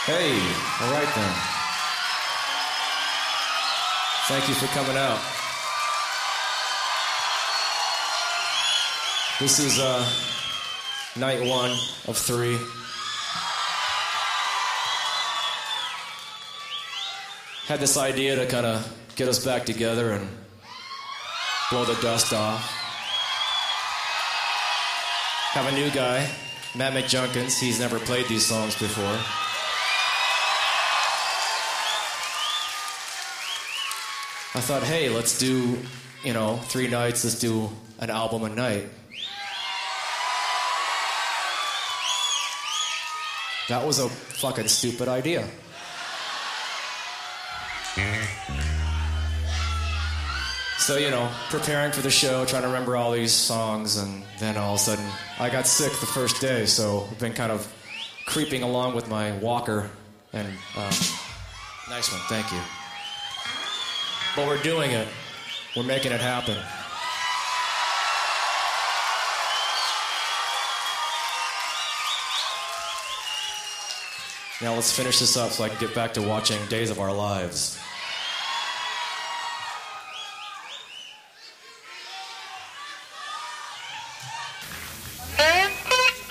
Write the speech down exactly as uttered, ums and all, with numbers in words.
Hey, all right then. Thank you for coming out. This is uh, night one of three. Had this idea to kind of get us back together and blow the dust off. Have a new guy, Matt McJunkins. He's never played these songs before. I thought, hey, let's do, you know, three nights, let's do an album a night. That was a fucking stupid idea. So, you know, preparing for the show, trying to remember all these songs, and then all of a sudden, I got sick the first day, so I've been kind of creeping along with my walker, and, uh, nice one, thank you. But we're doing it. We're making it happen. Now let's finish this up so I can get back to watching Days of Our Lives.